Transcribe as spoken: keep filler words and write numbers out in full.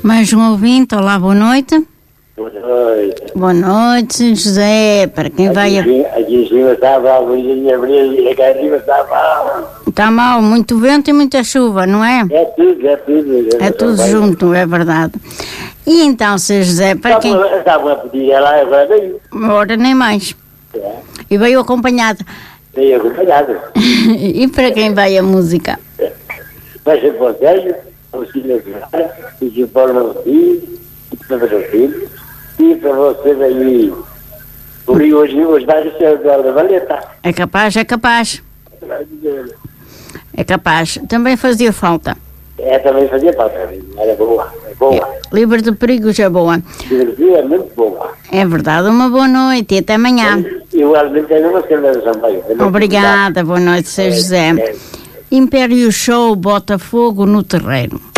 Mais um ouvinte, olá, boa noite. Boa noite. Boa noite, senhor José, para quem aqui vai a... Aqui, aqui em cima está mal, aqui em cima está mal. Está mal, muito vento e muita chuva, não é? É tudo, é tudo. É tudo junto, é verdade. E então, senhor José, para quem... Estavam a pedir ela, agora veio. Ora, nem mais. É. E veio acompanhada. Veio acompanhado. E para quem vai a música? Vai ser para o Sérgio, o Silvio Clara, o Gil Paulo Montilho, para o filho, e para vocês aí. Por aí hoje, hoje vai ser o da Valeta. É capaz, é capaz. É capaz. Também fazia falta. É, também fazia falta. Era boa, é boa. É, livre de perigos é boa. Livre é muito boa. É verdade. Uma boa noite e até amanhã. Igualmente, é uma celebração para isso. Obrigada. Boa noite, senhor José. Império Show, Botafogo no terreno.